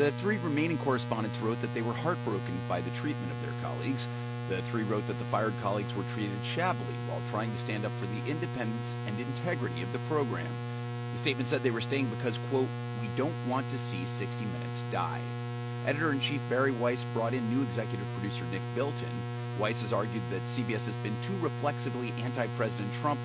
The three remaining correspondents wrote that they were heartbroken by the treatment of their colleagues. The three wrote that the fired colleagues were treated shabbily while trying to stand up for the independence and integrity of the program. The statement said they were staying because, quote, "We don't want to see 60 Minutes die." Editor-in-chief Barry Weiss brought in new executive producer Nick Bilton. Weiss has argued that CBS has been too reflexively anti-President Trump